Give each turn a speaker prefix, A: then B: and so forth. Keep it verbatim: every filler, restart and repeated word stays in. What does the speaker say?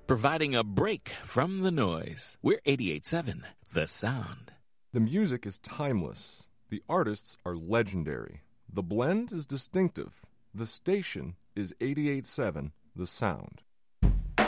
A: providing a break from the noise. We're eighty-eight point seven, The Sound.
B: The music is timeless. The artists are legendary. The blend is distinctive. The station is eighty-eight point seven, The Sound.